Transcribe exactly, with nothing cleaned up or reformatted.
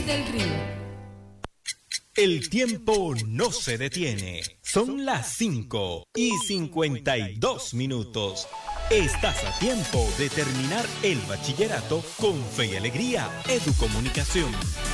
del Río. El tiempo no se detiene. Son las cinco y cincuenta y dos minutos. Estás a tiempo de terminar el bachillerato con fe y alegría. Educomunicación.